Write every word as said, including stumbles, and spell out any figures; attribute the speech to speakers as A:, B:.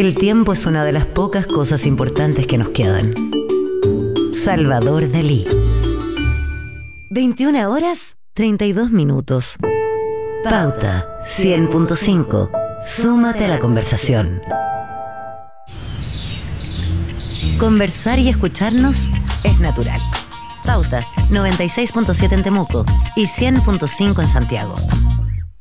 A: El tiempo es una de las pocas cosas importantes que nos quedan. Salvador Dalí. veintiuna horas, treinta y dos minutos. Pauta cien punto cinco. Súmate a la conversación. Conversar y escucharnos es natural. Pauta noventa y seis punto siete en Temuco y cien punto cinco en Santiago.